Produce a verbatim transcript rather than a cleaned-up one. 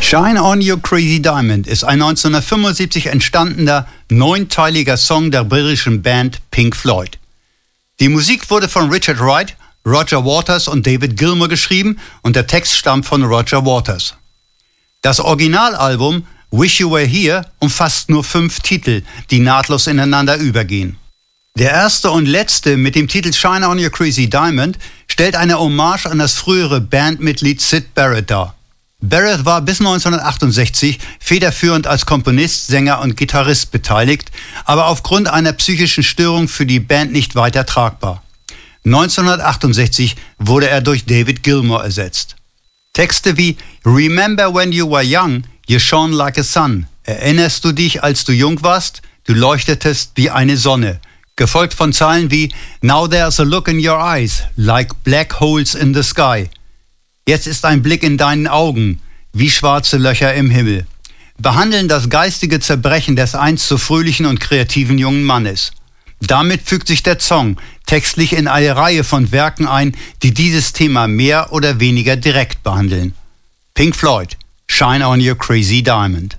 Shine on Your Crazy Diamond ist ein neunzehnhundertfünfundsiebzig entstandener, neunteiliger Song der britischen Band Pink Floyd. Die Musik wurde von Richard Wright, Roger Waters und David Gilmour geschrieben und der Text stammt von Roger Waters. Das Originalalbum Wish You Were Here umfasst nur fünf Titel, die nahtlos ineinander übergehen. Der erste und letzte mit dem Titel Shine on Your Crazy Diamond stellt eine Hommage an das frühere Bandmitglied Syd Barrett dar. Barrett war bis neunzehnhundertachtundsechzig federführend als Komponist, Sänger und Gitarrist beteiligt, aber aufgrund einer psychischen Störung für die Band nicht weiter tragbar. neunzehnhundertachtundsechzig wurde er durch David Gilmour ersetzt. Texte wie Remember when you were young, you shone like a sun. Erinnerst du dich, als du jung warst? Du leuchtetest wie eine Sonne. Gefolgt von Zeilen wie Now there's a look in your eyes, like black holes in the sky. Jetzt ist ein Blick in deinen Augen, wie schwarze Löcher im Himmel. Behandeln das geistige Zerbrechen des einst so fröhlichen und kreativen jungen Mannes. Damit fügt sich der Song textlich in eine Reihe von Werken ein, die dieses Thema mehr oder weniger direkt behandeln. Pink Floyd, Shine on Your Crazy Diamond.